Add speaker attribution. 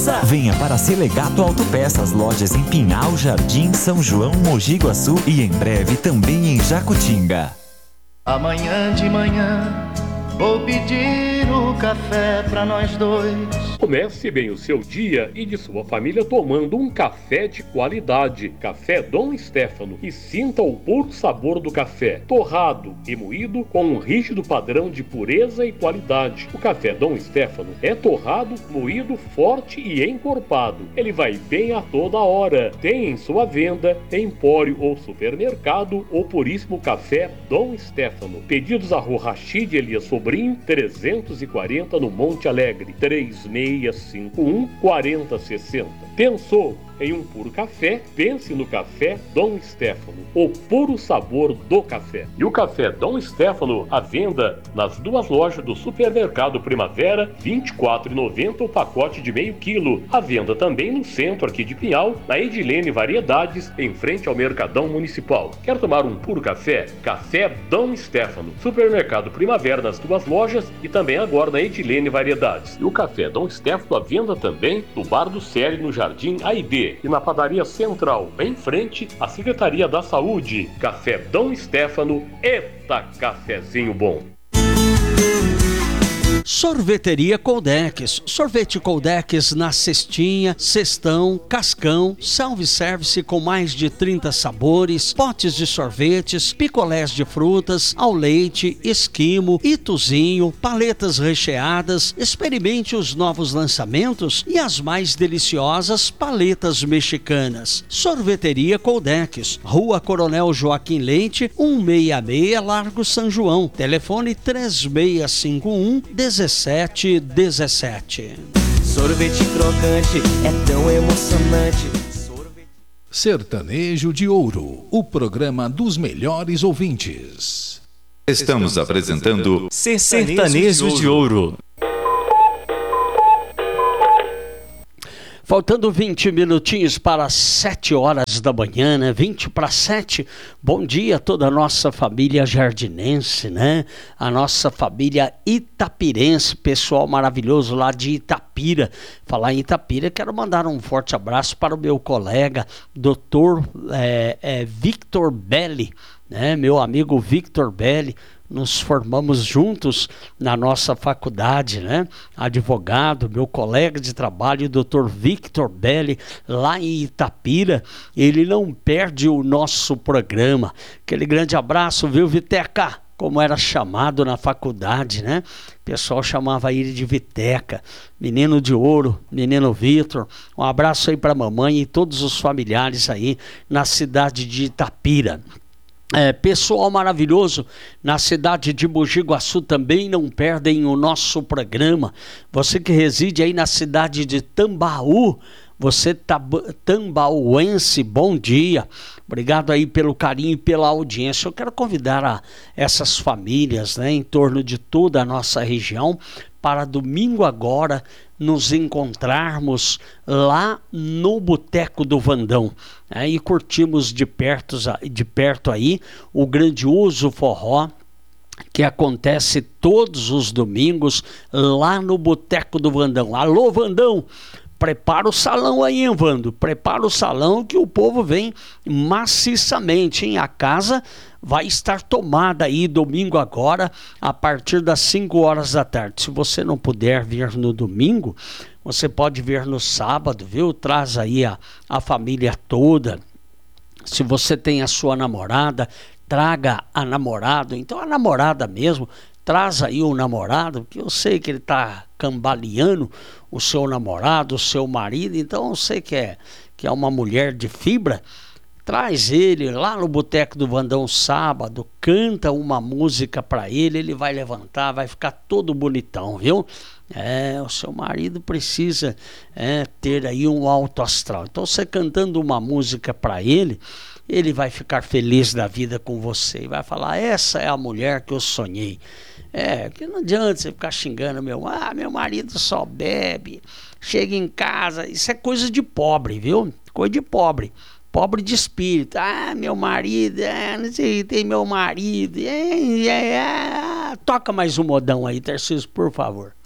Speaker 1: Souza.
Speaker 2: Venha para Selegato Autopeças, lojas em Pinhal, Jardim, São João, Mogi Guaçu e em breve também em Jacutinga.
Speaker 3: Amanhã de manhã vou pedir o café pra nós dois.
Speaker 4: Comece bem o seu dia e de sua família tomando um café de qualidade. Café Dom Stefano. E sinta o puro sabor do café. Torrado e moído com um rígido padrão de pureza e qualidade. O café Dom Stefano é torrado, moído, forte e encorpado. Ele vai bem a toda hora. Tem em sua venda, empório ou supermercado, o puríssimo café Dom Stefano. Pedidos à Rua Rachid Elias Sobrinho, 340 no Monte Alegre. 3651-4060. Pensou em um puro café? Pense no café Dom Stefano, o puro sabor do café. E o café Dom Stefano à venda nas duas lojas do Supermercado Primavera, R$ 24,90 o pacote de meio quilo. À venda também no centro aqui de Pinhal, na Edilene Variedades, em frente ao Mercadão Municipal. Quer tomar um puro café? Café Dom Stefano. Supermercado Primavera nas duas lojas e também agora na Edilene Variedades. E o café Dom Stefano à venda também no Bar do Céli, no Jardim Aide, e na Padaria Central, em frente à Secretaria da Saúde. Café Dom Stefano, eita cafezinho bom!
Speaker 5: Sorveteria Coldex. Sorvete Coldex na cestinha, cestão, cascão, self-service com mais de 30 sabores, potes de sorvetes, picolés de frutas, ao leite, esquimo, ituzinho, paletas recheadas. Experimente os novos lançamentos e as mais deliciosas paletas mexicanas. Sorveteria Coldex, Rua Coronel Joaquim Leite, 166, Largo São João. Telefone 3651-1717.
Speaker 1: Sorvete crocante é tão emocionante.
Speaker 6: Sertanejo de Ouro, o programa dos melhores ouvintes.
Speaker 2: Estamos apresentando
Speaker 1: Sertanejo de Ouro.
Speaker 5: Faltando 20 minutinhos para 7 horas da manhã, né? 20 para 7. Bom dia a toda a nossa família jardinense, né? A nossa família itapirense, pessoal maravilhoso lá de Itapira. Falar em Itapira, quero mandar um forte abraço para o meu colega, Dr. Victor Belli, né? Meu amigo Victor Belli. Nos formamos juntos na nossa faculdade, né? Advogado, meu colega de trabalho, o Dr. Victor Belli, lá em Itapira. Ele não perde o nosso programa. Aquele grande abraço, viu, Viteca? Como era chamado na faculdade, né? O pessoal chamava ele de Viteca. Menino de ouro, menino Victor. Um abraço aí para a mamãe e todos os familiares aí na cidade de Itapira. Pessoal maravilhoso na cidade de Mogi Guaçu também não perdem o nosso programa. Você que reside aí na cidade de Tambaú, você tambauense, bom dia. Obrigado aí pelo carinho e pela audiência. Eu quero convidar essas famílias, né, em torno de toda a nossa região para domingo agora nos encontrarmos lá no Boteco do Vandão, né, e curtimos de perto aí o grandioso forró que acontece todos os domingos lá no Boteco do Vandão. Alô, Vandão! Prepara o salão aí, hein, Vando? Prepara o salão que o povo vem maciçamente, hein? A casa vai estar tomada aí domingo agora, a partir das 5 horas da tarde. Se você não puder vir no domingo, você pode vir no sábado, viu? Traz aí a família toda. Se você tem a sua namorada, traga a namorada. Então a namorada mesmo, traz aí o namorado, porque eu sei que ele está cambaleando, o seu namorado, o seu marido, então eu sei que é uma mulher de fibra. Traz ele lá no Boteco do Vandão sábado, canta uma música para ele, ele vai levantar, vai ficar todo bonitão, viu? O seu marido precisa ter aí um alto astral. Então você cantando uma música para ele, ele vai ficar feliz da vida com você e vai falar: essa é a mulher que eu sonhei. Que não adianta você ficar xingando meu marido só bebe, chega em casa, isso é coisa de pobre, viu? Coisa de pobre de espírito. Meu marido, não sei, tem meu marido. Toca mais um modão aí, Tarcísio, por favor.